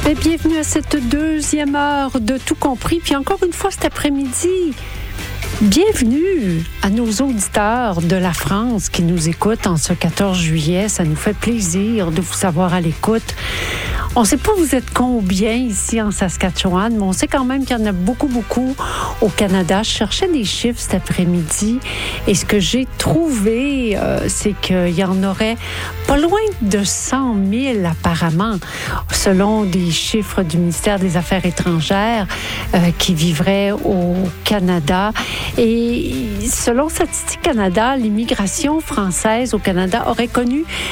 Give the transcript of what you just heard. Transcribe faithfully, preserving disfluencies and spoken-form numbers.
Et bienvenue à cette deuxième heure de Tout compris. Puis encore une fois cet après-midi, bienvenue à nos auditeurs de la France qui nous écoutent en ce quatorze juillet. Ça nous fait plaisir de vous savoir à l'écoute. On ne sait pas vous êtes combien ici en Saskatchewan, mais on sait quand même qu'il y en a beaucoup, beaucoup au Canada. Je cherchais des chiffres cet après-midi et ce que j'ai trouvé, euh, c'est qu'il y en aurait pas loin de cent mille apparemment, selon des chiffres du ministère des Affaires étrangères euh, qui vivraient au Canada. Et selon Statistique Canada, l'immigration française au Canada aurait connu